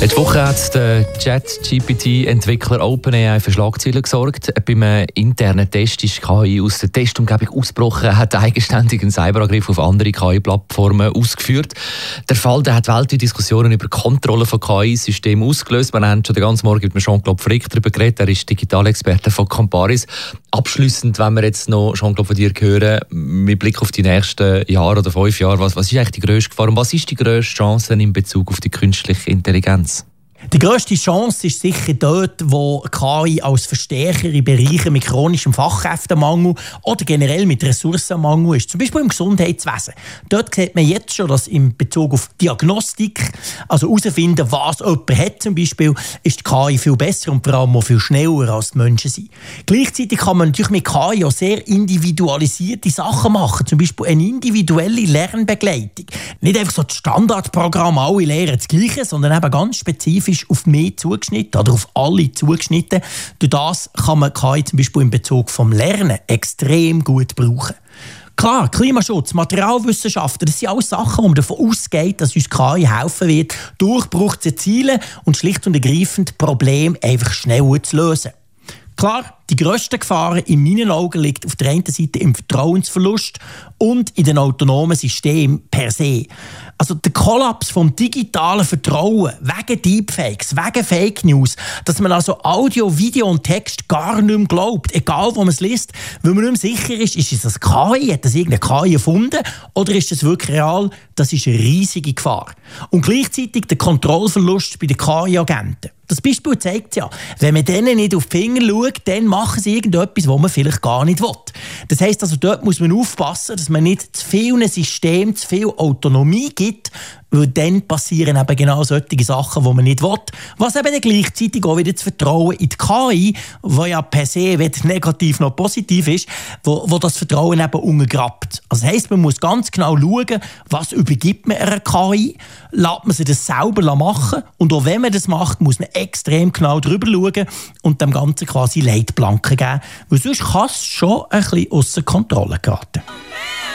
Letzte Woche hat der ChatGPT-Entwickler OpenAI für Schlagzeilen gesorgt. Beim internen Test ist KI aus der Testumgebung ausgebrochen, hat eigenständig einen Cyberangriff auf andere KI-Plattformen ausgeführt. Der Fall der hat weltweite Diskussionen über die Kontrolle von KI-Systemen ausgelöst. Wir haben schon den ganzen Morgen mit Jean-Claude Frick darüber geredet. Er ist Digitalexperte von Comparis. Abschliessend, wenn wir jetzt noch Jean-Claude von dir hören, mit Blick auf die nächsten Jahre oder 5 Jahre, was ist eigentlich die grösste Gefahr und was ist die grösste Chance in Bezug auf die künstliche Intelligenz? Die grösste Chance ist sicher dort, wo KI als Verstärker in Bereichen mit chronischem Fachkräftemangel oder generell mit Ressourcenmangel ist. Zum Beispiel im Gesundheitswesen. Dort sieht man jetzt schon, dass in Bezug auf Diagnostik, also herausfinden, was jemand hat zum Beispiel, ist die KI viel besser und vor allem auch viel schneller als die Menschen sind. Gleichzeitig kann man natürlich mit KI auch sehr individualisierte Sachen machen. Zum Beispiel eine individuelle Lernbegleitung. Nicht einfach so das Standardprogramm, alle lernen das Gleiche, sondern eben ganz spezifisch auf mich zugeschnitten oder auf alle zugeschnitten. Durch das kann man KI zum Beispiel in Bezug vom Lernen extrem gut brauchen. Klar, Klimaschutz, Materialwissenschaften, das sind alles Sachen, wo man davon ausgeht, dass uns KI helfen wird, Durchbruch zu erzielen und schlicht und ergreifend Probleme einfach schneller zu lösen. Klar, die grösste Gefahr in meinen Augen liegt auf der einen Seite im Vertrauensverlust und in den autonomen Systemen per se. Also der Kollaps vom digitalen Vertrauen wegen Deepfakes, wegen Fake News, dass man also Audio, Video und Text gar nicht mehr glaubt, egal wo man es liest, weil man nicht mehr sicher ist es das KI, hat das irgendeine KI erfunden oder ist das wirklich real? Das ist eine riesige Gefahr. Und gleichzeitig der Kontrollverlust bei den KI-Agenten. Das Beispiel zeigt ja, wenn man denen nicht auf die Finger schaut, dann machen sie irgendetwas, was man vielleicht gar nicht will. Das heisst also, dort muss man aufpassen, dass man nicht zu vielen Systemen zu viel Autonomie gibt, weil dann passieren eben genau solche Sachen, die man nicht will. Was eben dann gleichzeitig auch wieder das Vertrauen in die KI, das ja per se weder negativ noch positiv ist, wo das Vertrauen eben untergrabt. Also das heisst, man muss ganz genau schauen, was übergibt man einer KI, lässt man sie das selber machen und auch wenn man das macht, muss man extrem genau drüber schauen und dem Ganzen quasi Leitplanken geben, weil sonst kann es schon ein bisschen ausser Kontrolle geraten.